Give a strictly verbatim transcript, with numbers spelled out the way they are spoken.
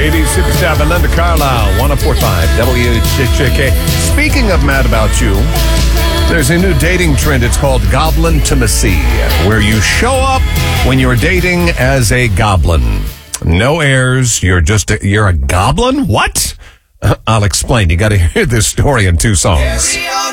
eighties superstar Belinda Carlisle, one oh four point five W J K. Speaking of Mad About You, there's a new dating trend. It's called Goblin-timacy, where you show up when you're dating as a goblin. No airs. You're just a, you're a goblin? What? I'll explain. You got to hear this story in two songs.